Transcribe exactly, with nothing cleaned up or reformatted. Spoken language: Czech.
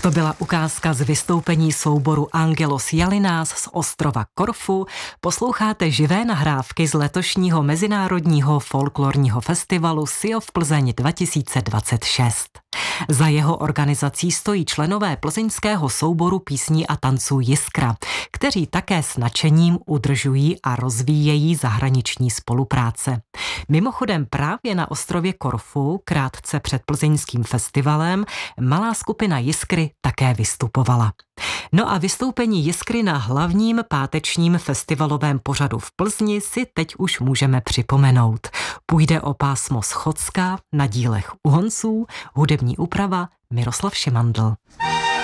Tak to byla ukázka z vystoupení souboru Angelos Jalinas z ostrova Korfu. Posloucháte živé nahrávky z letošního mezinárodního folklorního festivalu Siov Plzeň dva tisíce dvacet šest. Za jeho organizací stojí členové plzeňského souboru písní a tanců Jiskra, kteří také s nadšením udržují a rozvíjejí zahraniční spolupráce. Mimochodem právě na ostrově Korfu, krátce před plzeňským festivalem, malá skupina Jiskry také vystupovala. No a vystoupení Jiskry na hlavním pátečním festivalovém pořadu v Plzni si teď už můžeme připomenout. Půjde o pásmo Schodská na dílech Uhonců, hudební úprava Miroslav Šimandl.